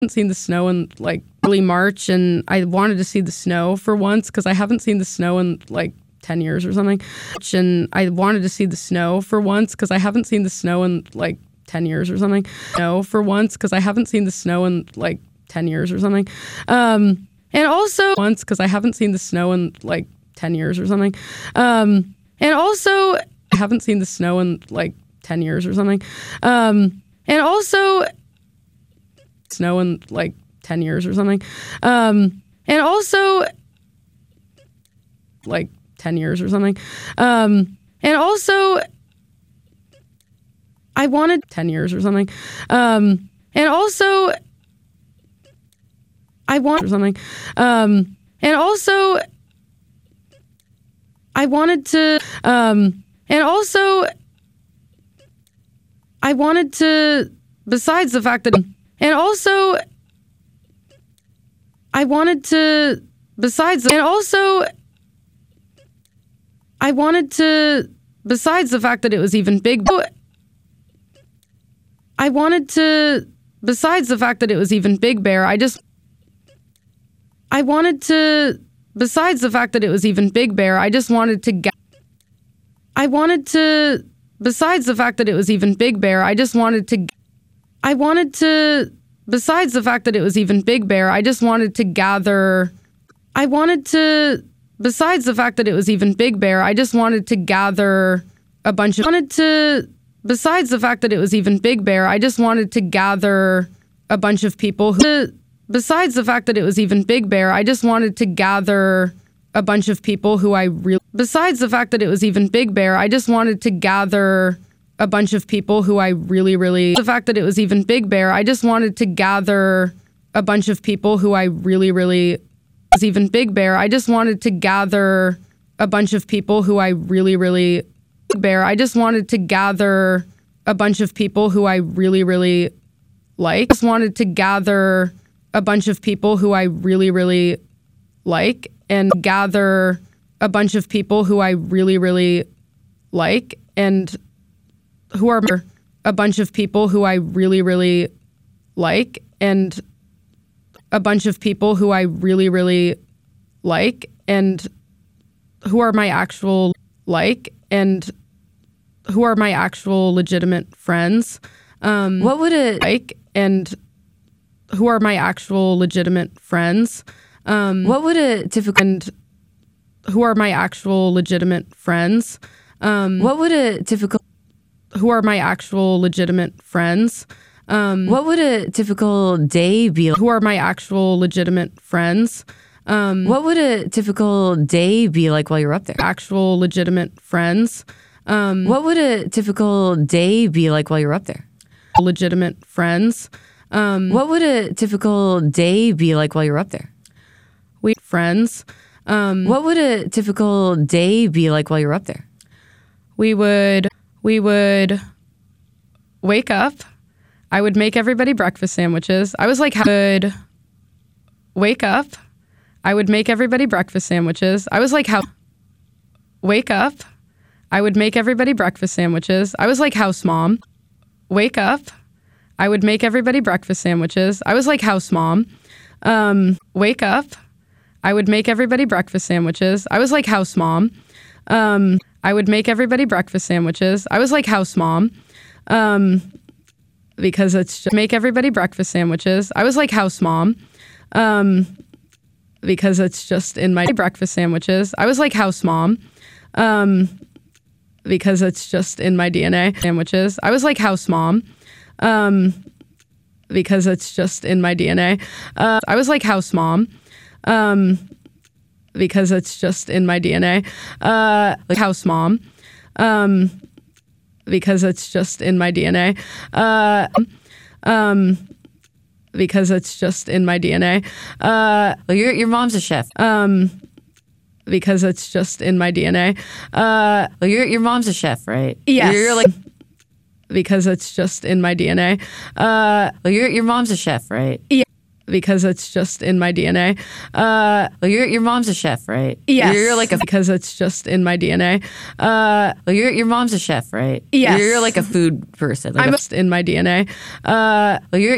haven't seen the snow in like early March, and I wanted to see the snow for once because I haven't seen the snow in like 10 years or something. And I wanted to see the snow for once because I haven't seen the snow in like 10 years or something. No, for once because I haven't seen the snow in like 10 years or something. And also once because I haven't seen the snow in like 10 years or something. And also I haven't seen the snow in like 10 years or something. And also snow in like 10 years or something. And also like 10 years or something. And also I wanted 10 years or something. And also I want or something. And also I wanted to, and also I wanted to, besides the fact that, and also I wanted to, besides, and also I wanted to, besides the fact that it was even big, I wanted to, besides the fact that it was even Big Bear, I wanted to, besides the fact that it was even Big Bear, I just wanted to get, I wanted to, besides the fact that it was even Big Bear, I just wanted to, I wanted to, besides the fact that it was even Big Bear, I just wanted to gather, I wanted to, besides the fact that it was even Big Bear, I just wanted to gather a bunch of, wanted to, besides the fact that it was even Big Bear, I just wanted to gather a bunch of people who, besides the fact that it was even Big Bear, I just wanted to gather a bunch of people who I really, besides the fact that it was even Big Bear, I just wanted to gather a bunch of people who I really, really, the fact that it was even Big Bear, I just wanted to gather a bunch of people who I really, really, was even Big Bear, I just wanted to gather a bunch of people who I really, really, Big Bear, I just wanted to gather a bunch of people who I really, really like, just wanted to gather a bunch of people who I really, really like, and gather a bunch of people who I really, really like, and who are a bunch of people who I really, really like, and a bunch of people who I really, really like, and who are my actual like, and who are my actual legitimate friends. What would it like, and who are my actual legitimate friends. What would a typical, and who are my actual legitimate friends. What would a typical, who are my actual legitimate friends. what would a typical day be like? Who are my actual legitimate friends. What would a typical day be like while you're up there? Actual legitimate friends. What would a typical day be like while you're up there? Legitimate friends. What would a typical day be like while you're up there? We friends. What would a typical day be like while you're up there? We would wake up. I would make everybody breakfast sandwiches. I was like, how would wake up. I would make everybody breakfast sandwiches. I was like, how wake up. I would make everybody breakfast sandwiches. I was like, house mom. Wake up. I would make everybody breakfast sandwiches. I was like, house mom. Wake up. I would make everybody breakfast sandwiches. I was like, house mom. I would make everybody breakfast sandwiches. I was like, house mom. Because it's just make everybody breakfast sandwiches. I was like, house mom. Because it's just in my breakfast sandwiches. I was like, house mom. Because it's just in my DNA. Sandwiches. I was like, house mom. Because it's just in my DNA. I was like, house mom. Because it's just in my DNA. Like house mom. Because it's just in my DNA. Because it's just in my DNA. Well, your mom's a chef. Because it's just in my DNA. Well, your mom's a chef, right? Yes. You're like, because it's just in my DNA. well, your mom's a chef, right? Yeah. Because it's just in my DNA. Well, your mom's a chef, right? Yes. You're like a, because it's just in my DNA. well, your mom's a chef, right? Yes. You're like a food person. Like I'm just in my DNA. well,